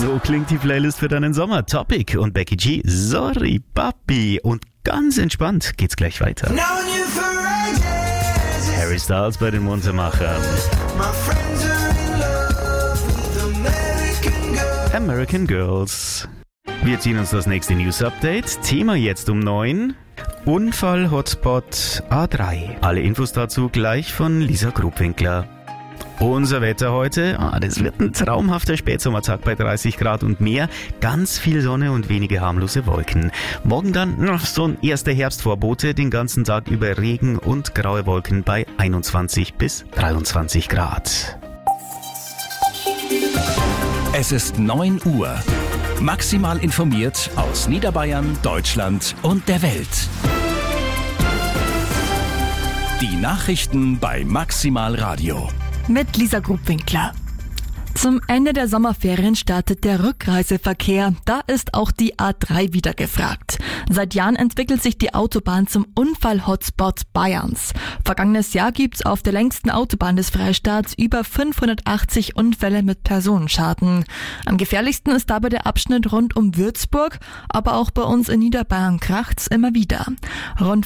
So klingt die Playlist für deinen Sommer. Topic und Becky G. Sorry, Papi. Und ganz entspannt geht's gleich weiter. Harry Styles bei den Muntermachern. American Girls. Wir ziehen uns das nächste News-Update. Thema jetzt um 9. Unfall-Hotspot A3. Alle Infos dazu gleich von Lisa Grubwinkler. Unser Wetter heute, das wird ein traumhafter Spätsommertag bei 30 Grad und mehr. Ganz viel Sonne und wenige harmlose Wolken. Morgen dann noch so ein erster Herbstvorbote, den ganzen Tag über Regen und graue Wolken bei 21 bis 23 Grad. Es ist 9 Uhr. Maximal informiert aus Niederbayern, Deutschland und der Welt. Die Nachrichten bei Maximal Radio. Mit Lisa Grubwinkler. Zum Ende der Sommerferien startet der Rückreiseverkehr. Da ist auch die A3 wieder gefragt. Seit Jahren entwickelt sich die Autobahn zum Unfall-Hotspot Bayerns. Vergangenes Jahr gibt's auf der längsten Autobahn des Freistaats über 580 Unfälle mit Personenschaden. Am gefährlichsten ist dabei der Abschnitt rund um Würzburg, aber auch bei uns in Niederbayern kracht's immer wieder. Rund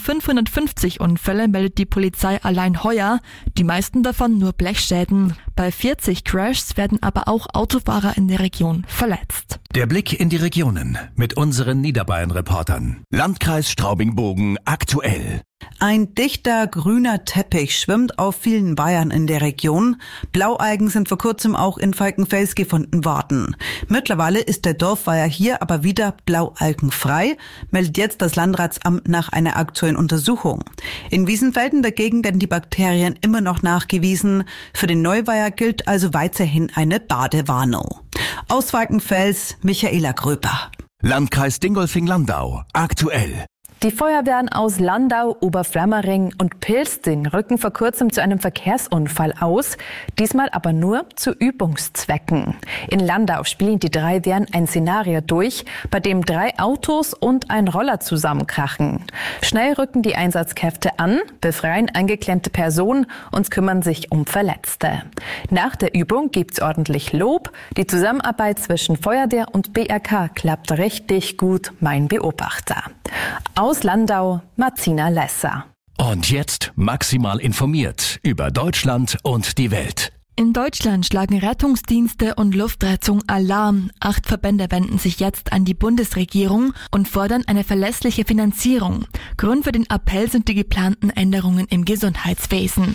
550 Unfälle meldet die Polizei allein heuer, die meisten davon nur Blechschäden. Bei 40 Crashs werden aber auch Autofahrer in der Region verletzt. Der Blick in die Regionen mit unseren Niederbayern-Reportern. Landkreis Straubing-Bogen aktuell. Ein dichter grüner Teppich schwimmt auf vielen Weihern in der Region. Blaualgen sind vor kurzem auch in Falkenfels gefunden worden. Mittlerweile ist der Dorfweiher hier aber wieder blaualgenfrei, meldet jetzt das Landratsamt nach einer aktuellen Untersuchung. In Wiesenfelden dagegen werden die Bakterien immer noch nachgewiesen. Für den Neuweiher gilt also weiterhin eine Badewarnung. Aus Falkenfels, Michaela Gröper. Landkreis Dingolfing-Landau aktuell. Die Feuerwehren aus Landau, Oberflammering und Pilsting rücken vor kurzem zu einem Verkehrsunfall aus, diesmal aber nur zu Übungszwecken. In Landau spielen die 3 Wehren ein Szenario durch, bei dem 3 Autos und ein Roller zusammenkrachen. Schnell rücken die Einsatzkräfte an, befreien eingeklemmte Personen und kümmern sich um Verletzte. Nach der Übung gibt's ordentlich Lob. Die Zusammenarbeit zwischen Feuerwehr und BRK klappt richtig gut, mein Beobachter. Aus Landau, Martina Lesser. Und jetzt maximal informiert über Deutschland und die Welt. In Deutschland schlagen Rettungsdienste und Luftrettung Alarm. 8 Verbände wenden sich jetzt an die Bundesregierung und fordern eine verlässliche Finanzierung. Grund für den Appell sind die geplanten Änderungen im Gesundheitswesen.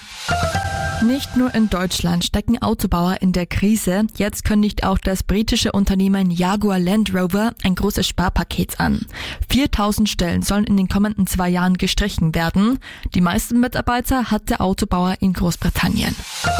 Nicht nur in Deutschland stecken Autobauer in der Krise. Jetzt kündigt auch das britische Unternehmen Jaguar Land Rover ein großes Sparpaket an. 4.000 Stellen sollen in den kommenden 2 Jahren gestrichen werden. Die meisten Mitarbeiter hat der Autobauer in Großbritannien.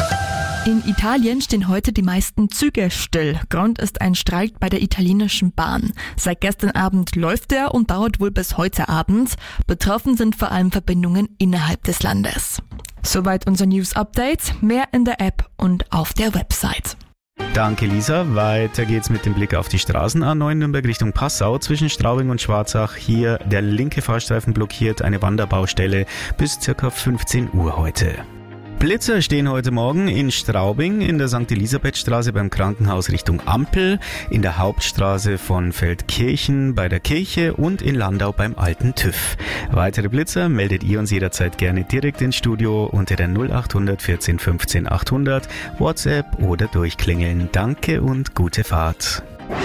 In Italien stehen heute die meisten Züge still. Grund ist ein Streik bei der italienischen Bahn. Seit gestern Abend läuft er und dauert wohl bis heute Abend. Betroffen sind vor allem Verbindungen innerhalb des Landes. Soweit unser News-Update. Mehr in der App und auf der Website. Danke, Lisa. Weiter geht's mit dem Blick auf die Straßen. A9 Nürnberg Richtung Passau zwischen Straubing und Schwarzach. Hier der linke Fahrstreifen blockiert, eine Wanderbaustelle bis ca. 15 Uhr heute. Blitzer stehen heute Morgen in Straubing, in der St. Elisabethstraße beim Krankenhaus Richtung Ampel, in der Hauptstraße von Feldkirchen bei der Kirche und in Landau beim alten TÜV. Weitere Blitzer meldet ihr uns jederzeit gerne direkt ins Studio unter der 0800 14 15 800, WhatsApp oder durchklingeln. Danke und gute Fahrt.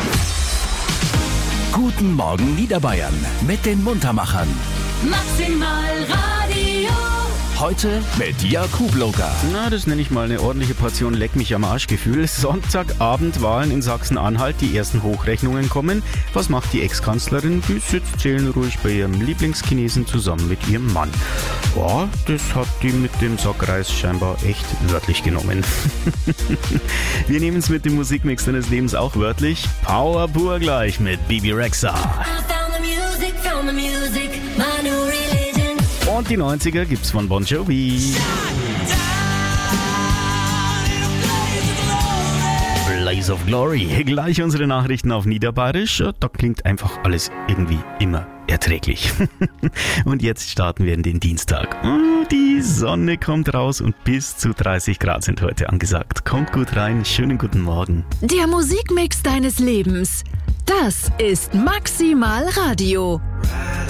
Guten Morgen Niederbayern mit den Muntermachern. Maximal Radio. Heute mit Jakub Loka. Na, das nenne ich mal eine ordentliche Portion Leck mich am Arsch-Gefühl. Sonntagabend-Wahlen in Sachsen-Anhalt, die ersten Hochrechnungen kommen. Was macht die Ex-Kanzlerin? Die sitzt seelenruhig bei ihrem Lieblingschinesen zusammen mit ihrem Mann. Ja, das hat die mit dem Sackreis scheinbar echt wörtlich genommen. Wir nehmen es mit dem Musikmix deines Lebens auch wörtlich. Power pur gleich mit Bibi Rexha. Und die 90er gibt's von Bon Jovi. Blaze of Glory. Gleich unsere Nachrichten auf Niederbayerisch. Da klingt einfach alles irgendwie immer erträglich. Und jetzt starten wir in den Dienstag. Die Sonne kommt raus und bis zu 30 Grad sind heute angesagt. Kommt gut rein, schönen guten Morgen. Der Musikmix deines Lebens. Das ist Maximal Radio.